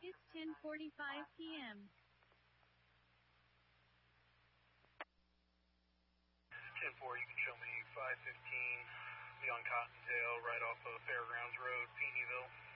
It's 10:45 p.m. 10-4, you can show me 515 beyond Cottontail, right off of Fairgrounds Road, Peeneyville.